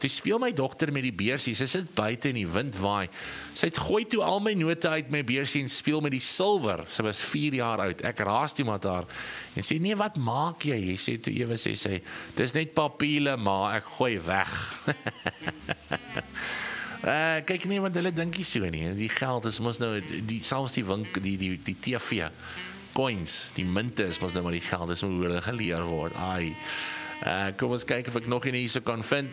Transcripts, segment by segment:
toe speel my dogter met die beursie, sy sit buite in die wind waai, sy het gooi toe al my note uit my beursie en speel met die silwer, sy was 4 jaar oud, ek raas toe met haar, en sê, nee, wat maak jy? Sê toe ewe, sê sy, dis net papiele, maar ek gooi weg. Kyk nie, want hulle dink nie so nie, die geld is mos nou, selfs die TV, coins, die munte is mos nou maar die geld, is hoe hulle geleer word, kom ons kyk of ek nog nie hierso kan vind,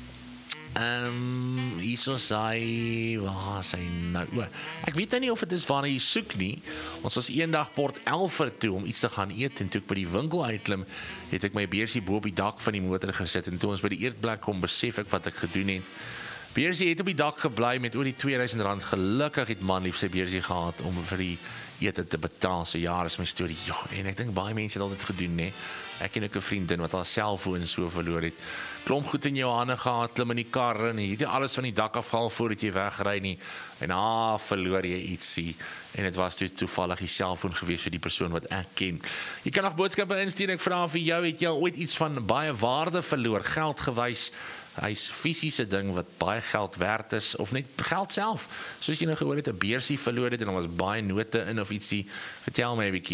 hierso sy, waar is hy nou, ek weet nou nie of het is waar hy soek nie, ons was eendag Port Elfert toe om iets te gaan eet, en toe ek by die winkel uitklim, het ek my beursie bo op die dak van die motor gesit, en toe ons by die eetplek kom, besef ek wat ek gedoen het, beursie het op die dak gebly met oor die R2000, gelukkig het manlief sy beursie gehad, om vir die ete te betaal, so ja, is my storie, ja, en ek dink baie mense het al dit gedoen, ne, ek en ook 'n vriendin wat haar selfoon so verloor het, klomp goed in jou hande gehad, klim in die kar, en jy het alles van die dak afgehaal voordat jy wegry nie, en verloor jy ietsie, en het was toevallig die selfoon gewees vir die persoon wat ek ken. Jy kan nog boodskappe instuur, ek vra vir jou, het jy ooit iets van baie waarde verloor, geld gewys, hy's fisiese ding wat baie geld werd is, of net geld self, soos jy nou gehoor het, 'n beursie verloor het, en dan was baie note in of ietsie, vertel my 'n bietjie,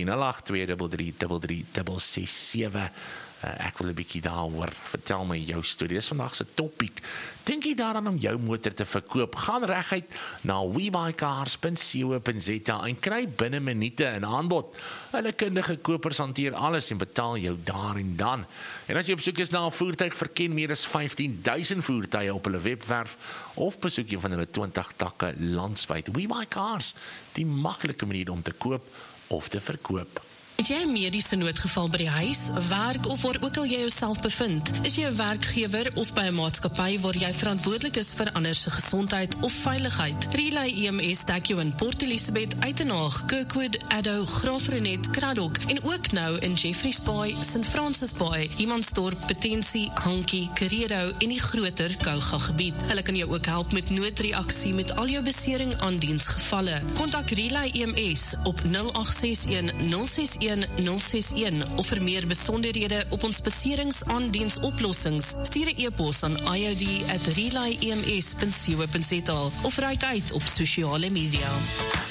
082333667, ek wil 'n bietjie daar hoor, vertel my jou storie, dis vandag se topiek, dink jy daaraan om jou motor te verkoop, gaan reguit na webuycars.co.za en kry binne minute 'n aanbod, hulle kundige kopers hanteer alles en betaal jou daar en dan, en as jy op soek is na 'n voertuig, verken meer as 15,000 voertuie op hulle webwerf, of besoek jy van hulle 20 takke landwyd, WeBuyCars, die maklike manier om te koop of te verkoop. Het jy 'n mediese noodgeval by die huis, werk of waar ook al jy jouself bevind? Is jy 'n werkgewer of by 'n maatskappy waar jy verantwoordelik is vir ander se gesondheid of veiligheid? Relay EMS dek jou in Port Elizabeth, Uitenhaag, Kirkwood, Addo, Graafrenet, Kraddock en ook nou in Jeffreys Bay, St. Francis Bay, Humansdorp, Potensie, Hankie, Kerero en die groter Kouga gebied. Hulle kan jou ook help met noodreaksie met al jou besering aan diensgevalle. Kontak Relay EMS op 0861 061 061 of vir meer besonderhede op ons beseringsaandiensoplossings, stuur 'n e-pos aan iod@relayems.co.za of reik uit op sosiale media.